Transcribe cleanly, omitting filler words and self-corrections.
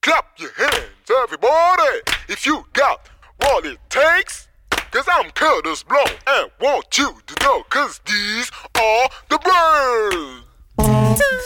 clap your hands, everybody, if you got what it takes. Cause I'm Curtis Blow and want you to know, cause these are the birds.